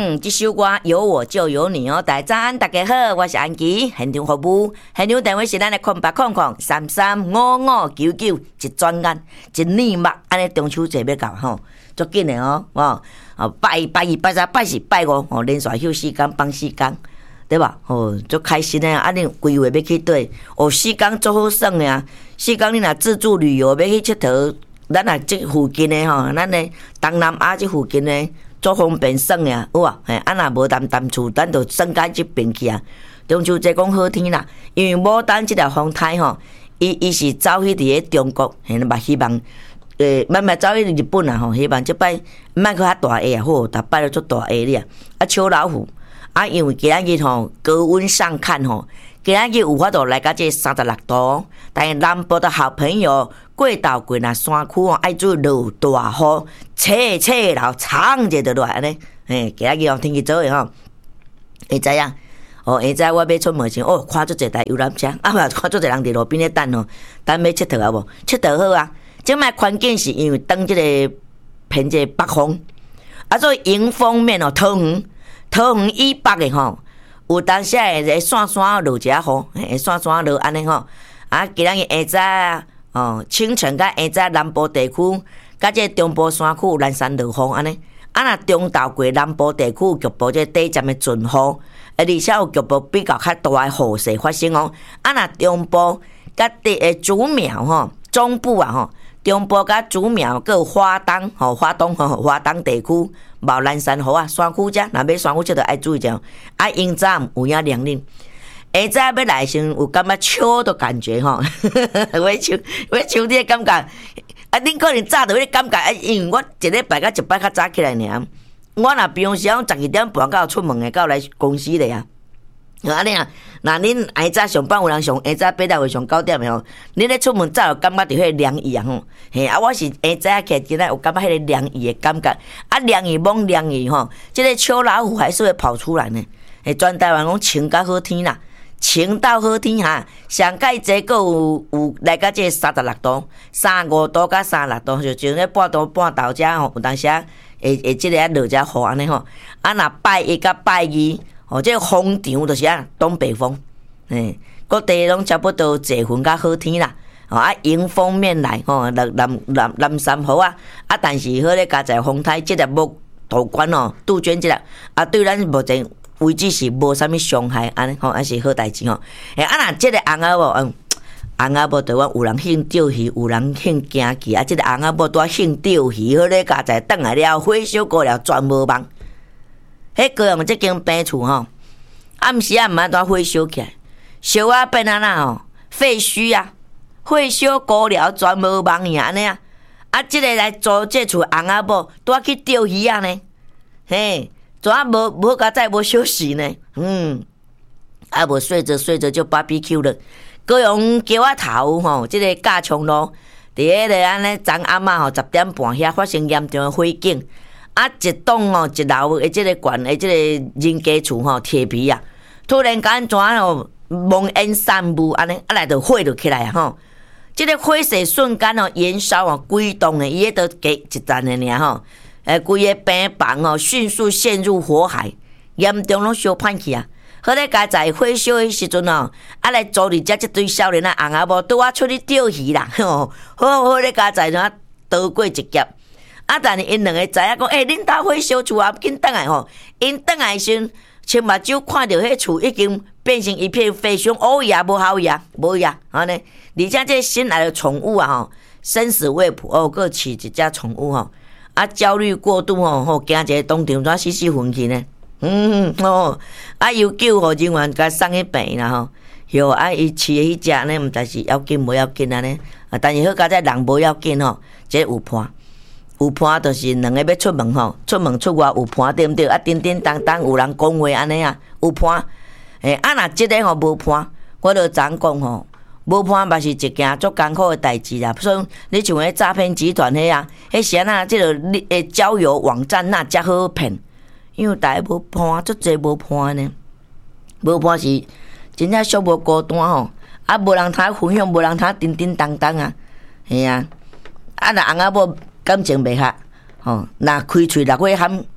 这首歌有我就有你哦。大家早安，大家好，我是安琪，现场服务，现场电话是咱的0800335599，一转眼一年末，安尼中秋节要到吼，足紧的哦，拜一、拜三、拜四、拜五，连续休4天，放4天，对吧？足开心的啊！安尼规划要去对，4天足好耍的啊！4天你若自助旅游要去佚佗，咱也这附近的吼，咱的东南亚这附近的。足方便耍呀，有啊，啊若无担厝，咱就耍到这边去啊。中秋节讲好天啦，因为牡丹这条风台吼，伊是走去伫个中国，嘛希望慢走去日本啊吼，希望这摆莫去较大下啊，好，逐摆都足大下哩啊。啊，秋老虎啊，因为今仔日吼高温上看吼，今仔日有法度来到这36度，但是南部的好朋友。过道过那山区哦，爱做落大雨，切老长者就落安尼。今仔日天气做诶吼，会知影。下早我要出门前，看足一台游览车，看足一人伫路边咧等要佚佗啊无？佚佗好啊。即摆环境是因为当即个偏这北风，所以迎风面桃园以北诶吼，有当时会散落一下雨，散落安尼吼。今仔日下早。清晨甲下早南部地区，甲这中部山区有南山落雨安尼。若中昼过南部地区局部这短暂的阵雨，而且有局部比较较大的雨势发生哦。若中部甲竹苗吼，中部啊吼，中部甲竹苗佮有花东地区无南山雨啊，山区遮若要山区，就爱注意者。因早有影凉冷。下早要来时有感觉秋的感觉吼，我秋天的感觉。恁可能早就迄感觉，因为我一礼拜甲一摆较早起来尔。我若平常时12点半到出门的，到来公司咧啊。安尼啊，若恁下早上班有人上下早8点或上9点的吼，恁咧出门早就感觉着迄个凉意啊吼。我是下早起来今仔有感觉迄个凉意的感觉。凉意蒙凉意吼，这个秋老虎还是会跑出来呢。全台湾讲晴甲好天啦。晴到好天哈，上介济个有来到这36度、35度甲36度，就像咧半昼遮吼，有当时会即个落遮雨安尼吼。若拜一甲拜二，这风场就是东北风，各地拢差不多济云甲好天啦。迎风面来吼，南山雨啊，但是好咧加在风台即个木土管杜鹃即个对咱目前。为止是无啥物伤害，安尼吼，还是好代志吼。若即个红仔某，红仔某台湾有人兴钓鱼，有人兴行棋，即个红仔某拄兴钓鱼，好咧加在转来了，火烧过了全无梦。迄个用即间病厝吼，暗时毋爱火烧起来，烧变吼废墟啊，火烧过了全无梦呀安尼啊。即个来租这厝红仔某拄去钓鱼啊呢，嘿。怎无甲再无休息呢？无睡着就 BBQ 了。高雄桥仔头吼，即个架冲路，伫迄个安尼昨暗仔吼10点半遐发生严重的火警，一栋一楼的即个悬的即个人家厝吼铁皮啊，突然间怎蒙烟散雾安尼，来就火就起来啊吼！即个火势瞬间燃烧规栋的，伊迄都加一层的尔吼。规个病房迅速陷入火海，严重拢烧歹去啊！好咧，加在火烧的时阵来租伫遮即堆少年红仔某拄出去钓鱼啦，好咧，加在逃过一劫。但是因两个知影讲，恁兜火烧厝啊，紧倒来吼！因倒来时，亲目睭看到迄厝已经变成一片废墟，也无好呀，无呀，安尼。而且这新来的宠物啊，生死未卜佫饲一只宠物焦虑过度惊一个当场怎死昏去呢？有救护人员甲送去病啦吼。伊饲的迄只呢，毋知是要紧无要紧安尼。但是好佳在人无要紧吼，这有伴，就是两个要出门出门出外有伴对毋对？叮叮当当有人讲话安尼有伴。若即个无伴，我就昨讲无伴嘛是一件足艰苦的代志啦。所以你像迄诈骗集团迄时即个交友网站才好骗，因为大家无伴，足济无伴呢。无伴是真正寂无孤单无人通分享，无人通叮叮当当嘿若红仔某感情袂合若开喙6岁喊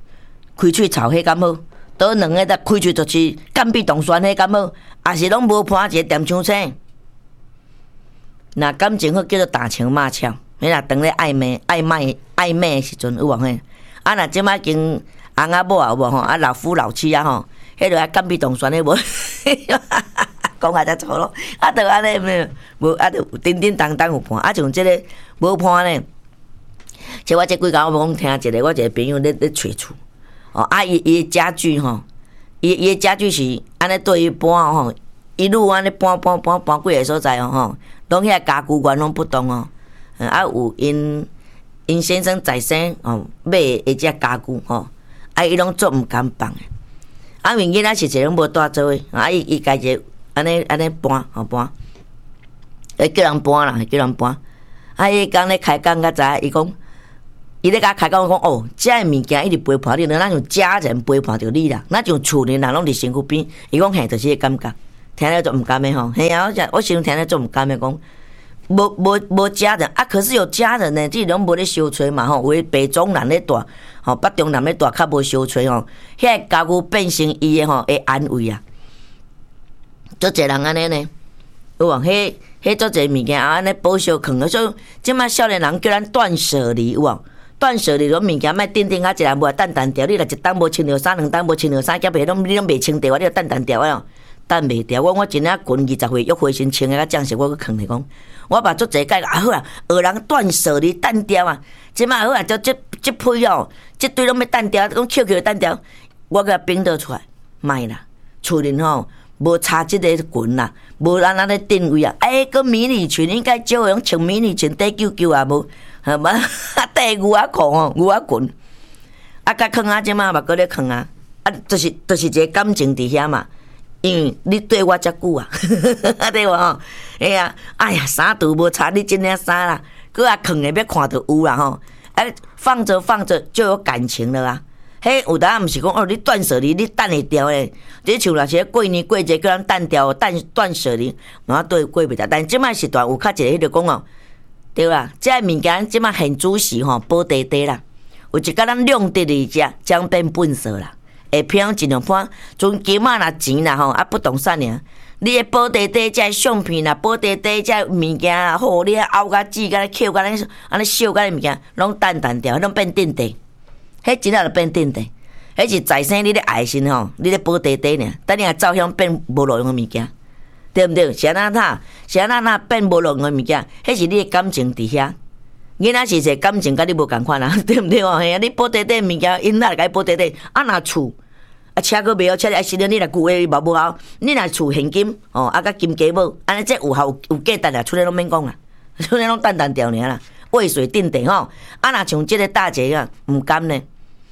开喙臭，迄敢好？倒两个才开喙就是干壁动酸，迄敢好？也是拢无伴一个电枪车。那感情好叫做打情骂俏，你若当咧暧昧的时阵有无嘿？啊，若即摆经翁仔某啊有无吼？啊，老夫老妻啊吼，迄落啊干壁动酸的无？讲啊才错咯，啊，着安尼无啊，着叮叮当当有伴，啊，像即个无伴呢。像我即几工我讲听一个，我一个朋友咧找厝，哦，啊，伊家具吼，伊家具是安尼对伊搬吼，一路安尼搬几个所在哦吼，拢遐家具原拢不同哦，啊有因先生在生哦买迄只家具吼，啊伊拢做毋甘放诶，啊因囡仔是一个拢无带做诶，啊伊家己安尼搬吼搬，会叫人搬啦，会叫人搬，啊伊讲咧开讲较早，伊讲。伊咧甲开讲讲哦，遮个物件一直陪伴你，咱像家人陪伴着你啦，咱像厝里人拢伫身躯边。伊讲嘿，就是迄感觉，听了就毋甘诶吼。嘿啊，我形容听了就毋甘诶，讲无家人啊，可是有家人呢，即拢无咧相催嘛吼。为北中南咧住，吼北中南咧住较无相催吼。遐个家具变成伊诶吼，会安慰啊。足侪人安尼呢，有无？迄足侪物件啊，安尼保守藏，所以即摆少年人叫咱断舍离，有无？断舍离，种物件莫顶顶啊，一人无等等掉。你若一当无穿着衫，两当无穿着衫，夹袂你拢袂清掉，你著等掉啊！等袂掉。我真正近20岁约会先穿个较正式，我佫囥咧讲。我把足侪解啊好啊，学人断舍离等掉啊。即摆好啊，即批哦，即堆拢要等掉，讲扣等掉，我甲冰倒出来，卖啦。厝里吼无插即个裙啦，无安尼定位啊。个迷你裙应该少用穿迷你裙短久啊无。好嘛，带牛仔裤吼，牛仔裙，啊，甲囥啊，即马嘛搁咧囥啊，啊，就是一个感情伫遐嘛，因为你对我遮久啊，对无吼？哎呀，哎呀，衫除无差你即领衫啦，搁啊囥诶要看着有啦吼，啊，放着就有感情了啊。迄有当毋是讲哦，你断舍离，你等会掉诶。你像若是过年过节叫人等掉，断舍离，我对过袂掉。但即摆时段有较一个迄个讲哦。对啦，这物件即马现主时吼，保地地啦，有一甲咱量得的只将变本色啦，会偏尽量判，从金仔啦钱啦吼，啊不动产尔，你的保地地这相片啦，保地地这物件啦，好你凹甲纸甲咧扣甲咧安尼烧甲咧物件，拢淡掉，拢变定地，迄真正就变定地，迄是在生你咧爱心吼，你咧保地地尔，等你若照相变无路用的物件。对毋对？是安那变无路用的物件，迄是你的感情伫遐。囡仔是一个感情，甲你无共款啦，对毋对哦？嘿啊，你保地底物件，因哪来甲你保地底？啊，若厝啊，车佫袂晓，车啊，是了你若旧诶嘛无效，你若厝现金哦，啊，甲金家母，安尼这有效有价值啦，厝里拢免讲啦，厝里拢淡掉尔啦，渭水定地吼。啊，若像即个大姐啊，毋甘呢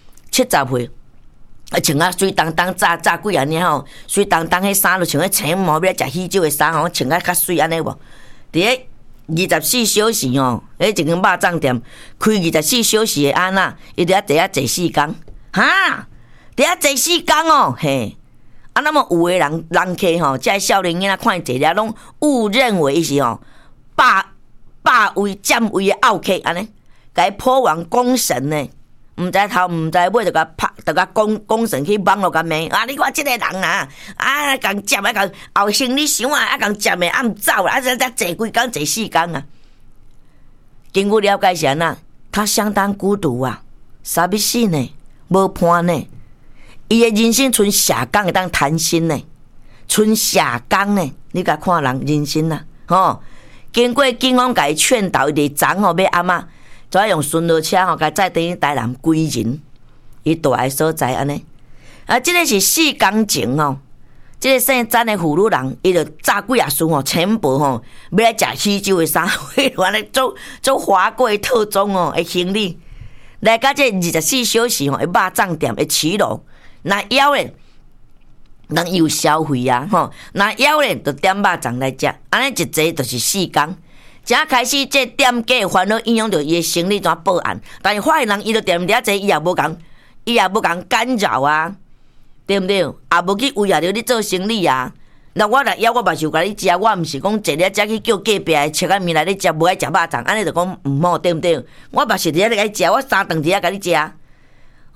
，70岁。啊，穿啊水当当炸几安尼吼，水当当迄衫就穿迄青毛要食喜酒诶衫吼，穿啊较水安尼无？伫咧24小时吼，迄一间肉粽店开24小时诶安那，伊伫遐坐4工，哈，伫遐坐4工哦，嘿，啊那么有诶人客吼，即个少年囡仔看伊坐了，拢误认为伊是吼霸位占位诶傲客安尼，甲伊破王公神呢。毋知头毋知尾，就甲拍，就甲讲神去网络甲骂啊！你看即个人啊，共接啊，共后生你想啊，共接诶，啊毋走啦，啊再坐几工，坐4工啊！经过了解是安那，他相当孤独啊，啥物事呢？无伴呢？伊诶人生剩下工会当谈心呢，剩下工呢？你甲看人人生啦，吼！经过警方甲伊劝导，伊伫昨吼要暗仔。怎用巡逻车吼，甲载等于台南归人，伊住诶所在安尼。啊，即个是4工前吼，即个姓詹诶妇女人，伊就炸几啊束吼，全部吼要来食喜酒诶衫，原来做华贵特种哦诶行李，来到这24小时吼，诶肉粽店诶起楼，那枵咧，人有消费啊吼，那枵咧就点肉粽来食，安尼一坐就是4工。正开始，这店家烦恼影响到伊的生理，怎报案？但是发现人伊就店遐坐，伊也无共干扰啊，对毋对？也无去威胁着你做生意啊。那我若要我嘛是甲你食，我毋是讲坐了才去叫隔壁的切仔面来你食，无爱食肉粽，安尼就讲毋好，对毋对？我嘛是伫遐甲你食，我3顿伫遐甲你食。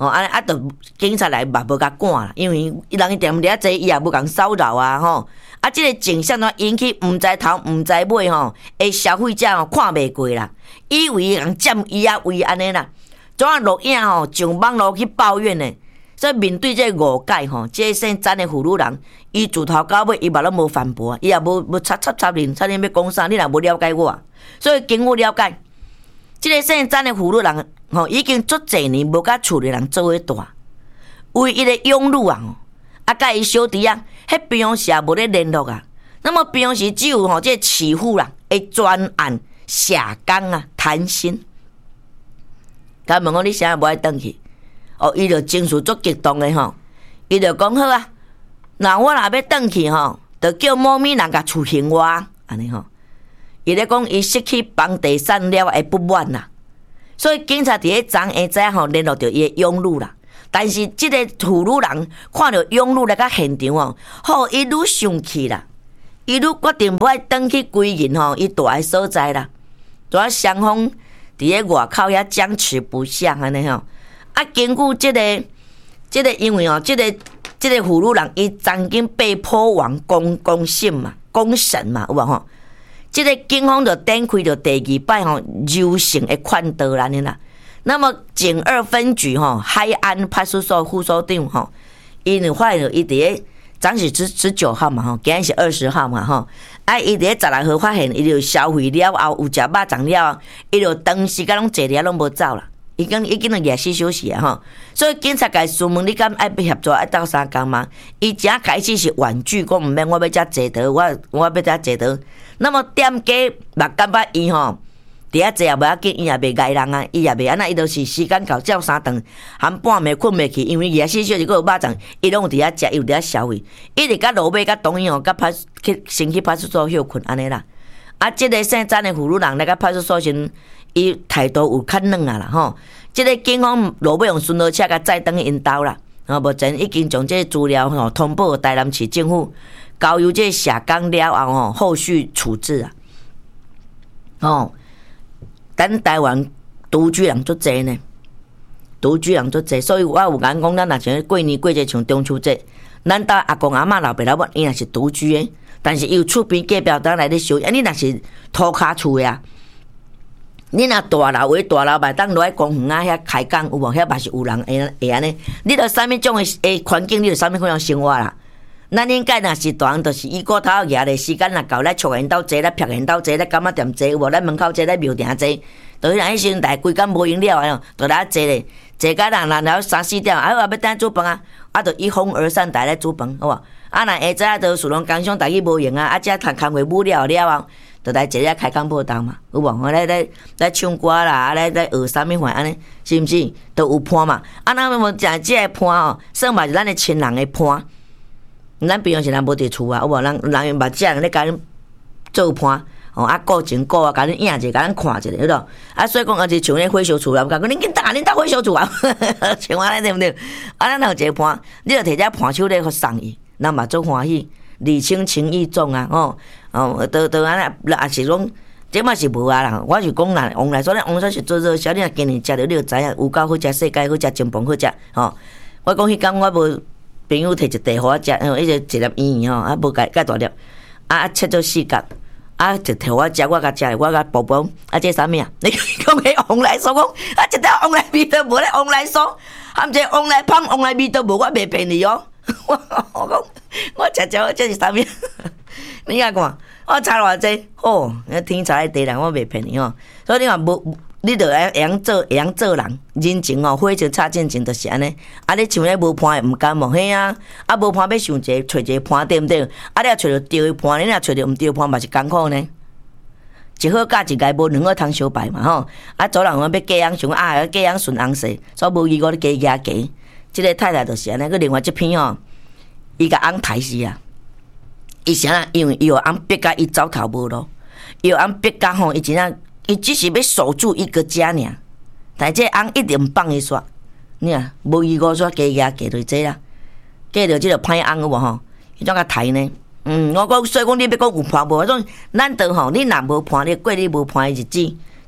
安尼啊，着警察来嘛无甲赶啦，因为人伊踮遐坐，伊也无共骚扰啊吼。啊，即个景象怎引起毋知头毋知尾吼，诶消费者吼看袂过啦，以为人占伊啊位安尼啦，怎啊录影吼上网络去抱怨呢？所以面对这误解吼，这姓詹的妇女人，伊自头到尾伊嘛拢无反驳，伊也无插恁要讲啥？你若无了解我，所以经我了解，这个姓詹的妇女人吼，已经足侪年无甲厝里人做伙住，为伊的养女啊，甲伊小弟啊。迄平常时也无咧联络啊，那么平常时只有吼这媳妇啦，会专案下岗啊，谈心。甲问我你啥无爱转去？哦，伊就情绪足激动诶吼，伊就讲好啊，那我若要转去吼，就叫某咪人甲厝还我，安尼吼。伊咧讲伊失去房地产了会不满啦，所以警察伫咧昨下早吼联络着伊诶养女啦。但是即个妇女人看到养女来到现场哦，吼，伊愈生气啦，伊愈决定要转去归隐吼，伊住诶所在啦。拄啊双方伫咧外口遐僵持不下安尼吼。啊，根据即个，因为哦，即个妇女人伊曾经被迫往公审嘛，公审嘛，有无吼？即个警方就展开着第二摆吼柔性诶劝导啦，尼啦。那么警二分局吼海安派出所副所长吼，伊就发现伊伫咧，昨是19号嘛吼，今日是20号嘛吼，啊伊伫咧16号发现伊就消费了后有食肉粽了，伊就当时甲拢坐咧拢无走啦，已经就24小时啊吼，所以警察甲伊询问你敢爱要协助爱斗相共吗？伊正开始是婉拒，讲毋免我要遮坐倒，我要遮坐倒，那么店家嘛感觉伊吼。伫遐坐也无要紧，伊也袂碍人啊，伊也袂安那，伊就是时间到照三顿，含半暝困袂去，因为24小时佫有肉粽，伊拢有伫遐食，又伫遐消费，一直甲落尾甲同伊吼，甲先去派出所休困安尼啦。啊，即个姓詹的妇女人来甲派出所时，伊态度有较软啊啦吼。即个警方落尾用巡逻车甲载转去因兜啦，目前已经将即个资料吼通报台南市政府，交由即个社工了后吼，后续处置啊。吼。咱台湾独居人足济呢，独居人足济，所以我有讲讲，咱若像过年过节像中秋节，咱家阿公阿嬷老爸老母伊若是独居的，但是伊有厝边隔壁当来咧烧，你若是土骹厝的啊，你若大楼为大楼嘛，当落喺公园啊遐开讲有无？遐嘛是有人会安尼，你着啥物种的环境，你着啥物款生活啦。咱应该若是大人，就是伊骨头举咧，时间若到，咱触缘斗坐，咱瞥缘斗坐，咱感觉店坐有无？咱门口坐，咱庙埕坐，就是咱迄时阵大规工无用了啊，就来坐咧，坐到人了3-4点，啊，要等煮饭啊，啊，就一哄而散，大来煮饭，好无？啊，若下早就属拢工商，大去无用啊，啊，遮工课舞了后，就来坐咧开工报道嘛，有无？来唱歌啦，来学啥物饭安尼，是毋是？都有伴嘛？啊，咱无食即个伴哦，算嘛是咱的亲人的伴。咱平常时咱无伫厝啊，有无？人用目镜咧甲恁做伴，哦啊顾前顾啊，甲恁影者，甲咱看者，对无？啊，所以讲，是像咧火烧厝啦，甲讲恁紧打恁搭火烧厝啊，像安尼对毋对？啊，咱若有一个伴，你着摕只伴手礼互送伊，咱嘛足欢喜，礼轻情意重啊，都安尼，也是讲，这嘛是无啊啦。我是讲啦，往来说咧，往说是做热销，你若今年食着，你就知影有够好食，世界好食，真饭好食，吼。我讲迄天我无。朋友摕一地互我食，一粒圆圆吼，啊无介大粒，啊切做4角，啊就摕我食，我甲食，我甲包包，啊这啥物啊？你讲迄往来酥讲，啊一条往来味都无咧，往来酥，含一个往来芳，往来味都无，我袂骗你哦。我讲，我食这是啥物？你看看，我差偌济，哦，天差地人，我袂骗你哦。所以你看无。你着会晓做人，人情哦，火情插进情就是安尼。啊，你像咧无伴的毋甘无嘿啊，啊无伴要想找一个伴对毋对？啊，你若找着对的伴，你若找着毋对的伴嘛是艰苦呢。一好教一界无两个通相伴嘛吼。啊，做人要嫁人想啊，嫁人顺红势，所以无依我咧嫁。即个太太就是安尼。佮另外一篇吼，伊甲翁刣死啊。伊啥啦？因为伊有翁逼甲伊走投无路，有翁逼甲吼，伊真正。伊只是要守住一个家尔，但这翁一定毋放伊煞，你啊无依无煞加落这啦，加着即个歹翁有无吼？伊怎甲刣呢？我讲所以讲你要讲有伴无？我讲咱都吼，你若无伴，你过你无伴的日子，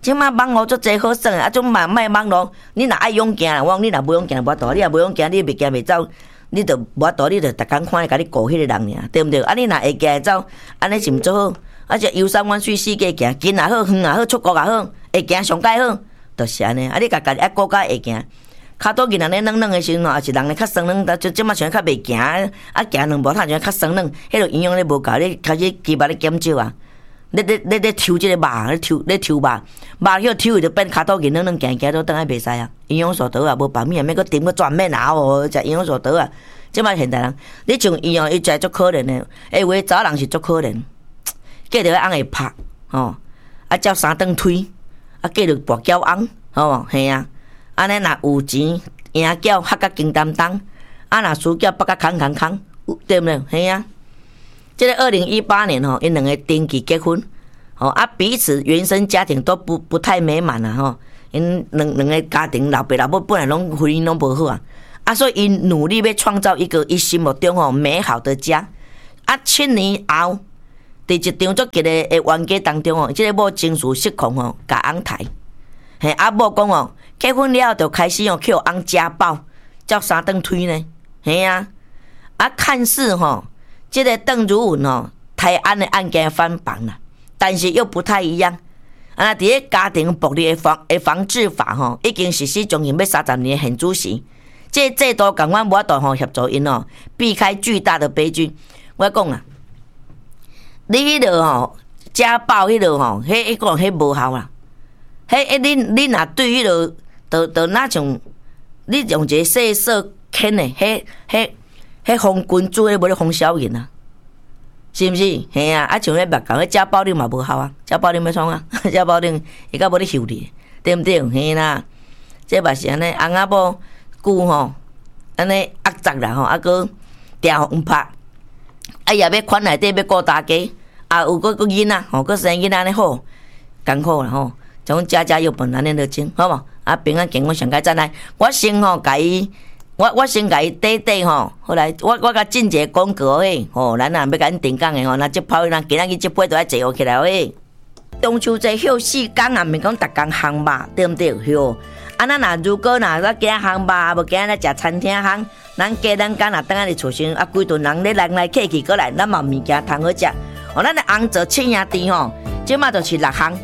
即马网络足侪好耍啊，种嘛卖网络，你若爱勇行啦，我讲你若无勇行无度，你若无勇行，你袂行袂走，你着无度，你着逐工看甲你顾迄个人尔，对毋对？啊，你若会行会走，安尼是毋做好？啊，这游山玩水世界行，近也好，远也好，出国也好，会行上介好，就是安尼。啊，你家己爱顾甲会行，骹倒囡仔咧软软的时阵，也是人咧较酸软，但就即马像较袂行，啊行两步他像较酸软，迄个营养咧无够，你开始肌肉咧减少啊。咧抽即个肉，咧抽肉，肉叫抽就变骹倒硬软软行都当然袂使啊。营养素倒啊，无饱面，免个点个转面啊哦，食营养素倒啊。即摆现代人，你像伊哦，伊食足可怜的，下回查人是足可怜，计着翁会拍吼，啊照3顿推，啊计着跋筊翁，吼嘿啊，安尼若有钱赢筊喝甲金担当，啊若输筊拔甲空，对毋对？嘿啊。这个2018年吼，因两个登记结婚，吼啊彼此原生家庭都不太美满啦吼，因两个家庭老爸老母本来拢婚姻拢无好啊，所以因努力要创造一个伊心目中吼美好的家。啊7年后，伫一场足激烈的冤家当中吼，这个某情绪失控吼，甲翁刣，嘿啊某讲吼，结婚了后就开始吼去互翁家暴，照3顿推呢，嘿啊，啊看似吼。这个邓如文哦，台湾的案件翻版了，但是又不太一样。啊，伫咧家庭暴力的防治法吼，已经实施将近要30年的现主时，这制度共阮无法度协助因哦，避开巨大的悲剧。我讲啊，你迄落吼家暴迄落吼，迄个迄无效啦。你若对迄落，就那种你用一个色色牵的，迄红君主迄无咧红小人啊，是毋是？嘿啊，啊像迄目共迄家暴令嘛无效啊，家暴令要创啊，家暴令伊甲无咧受理，对毋对？嘿啦，这嘛是安尼，翁仔某久吼，安尼压榨啦吼，啊搁定互拍，啊也要款内底要顾大家，啊有个囡仔吼，个生囡仔安尼好，艰苦啦吼，种家家有本难念的经，好无？啊平安健康上佳赞来，我先吼甲伊。我先甲伊缀吼，后来我甲进一个广告诶，吼，咱若要甲因定岗诶吼，那即跑咱今仔日即批都爱坐起来诶。中秋节休4天啊，毋免讲逐工烘肉，对毋对？哟，啊，咱如果若今日烘肉，无今日来食餐厅烘，咱家咱敢若等下伫厝先啊，规顿人咧来客去过来，咱嘛物件通好食。哦，咱的红枣七兄弟吼，即马就是6项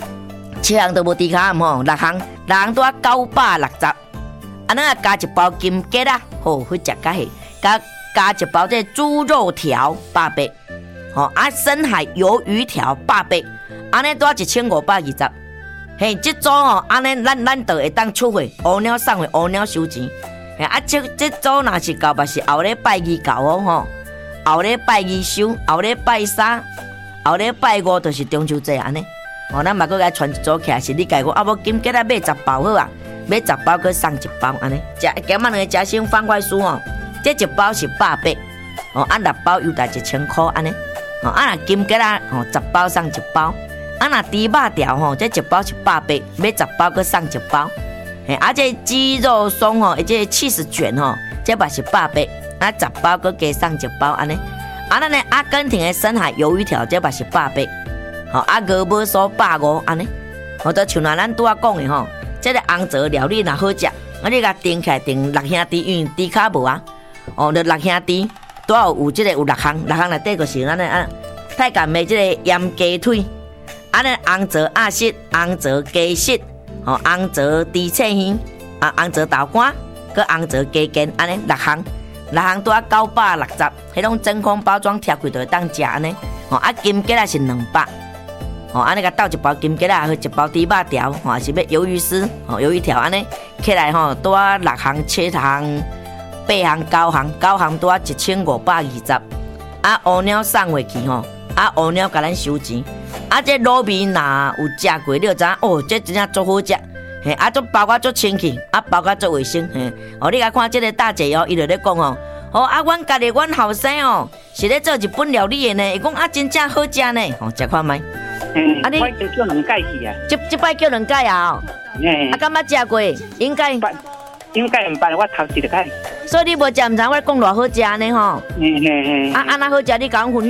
，7项都无低卡吼，6项拄啊960。啊，咱加一包金桔啦，好去食较细，加一包这猪肉条800，吼啊深海鱿鱼条800，安尼多1520。嘿，这组吼，安尼咱就会当出货，乌鸟送货，乌鸟收钱。嘿，啊这组若是到，嘛是后礼拜2到哦吼，后礼拜2收，后礼拜3，后礼拜5就是中秋节安尼。哦，咱嘛搁来传一组起来，是你家讲啊，无金桔啊买10包好啊。买10包，佮送1包，安尼。食今仔两个夹心方块酥哦，这1包是800，哦，按6包优待1000块，安尼。哦，啊若金桔啊，哦10包送1包，啊若猪肉条吼，这1包是800，买10包佮送1包。嘿，啊这鸡肉松吼，这起司卷吼，这嘛是800，啊10包佮加送1包，安尼。啊咱的阿根廷的深海鱿鱼条，这嘛是800，好，啊鹅毛酥150，安尼。哦，都像咱拄仔讲的吼。这个红枣料理若好食，啊你甲订起来订6兄弟，因为猪脚无啊，哦，就6兄弟，拄有这个有6项，6项内底就是咱的啊，太监的这个盐鸡腿，啊那红枣鸭舌、红枣鸡舌，哦，红枣猪翅耳，啊红枣豆干，佮红枣鸡筋，安尼6项，6项拄啊960，迄种真空包装贴开就会当食安尼，哦啊金桔也是200。哦，安尼甲倒1包金桔啦，和1包猪肉条，还是要鱿鱼丝，哦，鱿鱼条安尼起来吼，拄啊6项、7项、8项、9项，9项拄啊1520。啊，乌鸟送回去吼，啊乌鸟甲咱收钱。啊，这卤味若有食过，你就知影哦，这真正足好食。嘿，啊，足包甲足清气，啊包甲足卫生。嘿，哦，你甲看这个大姐哦，伊就咧讲哦。哦，啊，阮家己阮后生哦，是咧做日本料理的呢。伊讲啊，真正好食呢。哦，食看觅。 啊，你叫2届去啊？ 这摆叫2届啊？啊，敢捌食过？应该毋捌，我头一个届。 所以你无食，毋知我讲偌好食呢吼。啊，安那好食，你甲阮分享一下。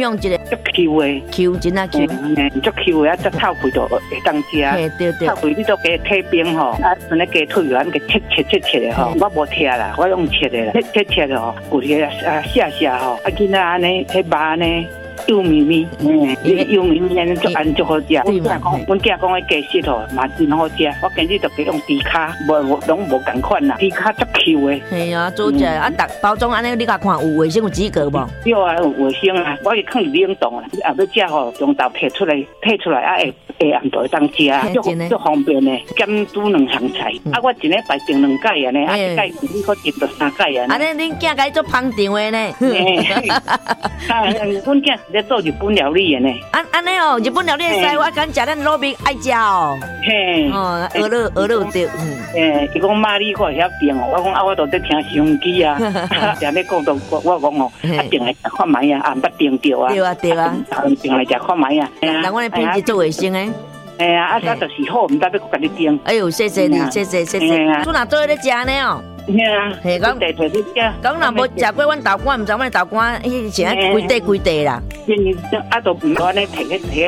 足 Q 的 ，Q 真啊 Q， 足 Q 的啊，足透皮就会当食。 嘿对对， 透皮你都加退冰吼，啊，像那鸡腿啊，给切的吼，我无切啦，我用切的啦，切的吼，骨头啊下吼，啊，囡仔安尼，迄肉呢。油绵绵，油绵绵就安就好食。阮囝讲，迄鸡翅吼嘛真好食。我今日就给用猪脚，拢无共款啦，猪脚足 Q 的。 系啊，做只啊，包装安尼，你甲看有卫生有及格无？ 有啊，有卫生啊，我去放冷冻啊，啊要食吼，中昼摕出来啊，下暗就会当食，足方便的，兼煮两项菜。啊，我一礼拜订2摆啊呢，啊一摆你可订到3摆啊。 安尼恁囝家做烹调的呢？ 阮囝。在做日本料理的呢， 安尼哦，日本料理使我敢食，咱老兵爱食哦。嘿，哦，鹅肉对， 伊讲妈你我晓订哦，我讲啊，我都在听收音机啊，常咧讲到我讲哦，啊订来食看卖啊，啊捌订着啊，对啊，订来食看卖啊， 人阮的品质做卫生诶。 哎呀，啊就是好，毋知要搁家己订。 哎呦，谢谢你，谢谢。做哪做咧食呢哦？ 嘿，讲地摕去食。 讲若无食过阮豆干，毋知阮豆干迄前规地啦。 啊，都毋安尼摕去